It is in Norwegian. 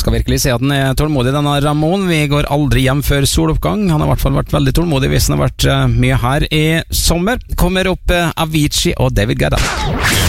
skal virkelig si at han er tålmodig, denne Ramón. Vi går aldri hjem før soloppgang. Han har i hvert fall vært veldig tålmodig hvis han har vært mye her i sommer. Kommer opp Avicii og David Guetta.